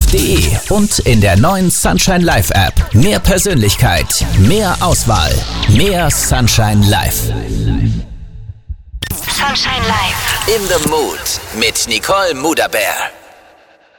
sunshine-live.de und in der neuen Sunshine Live App. Mehr Persönlichkeit, mehr Auswahl, mehr Sunshine Live. Sunshine Live. In the Mood mit Nicole Mudaber.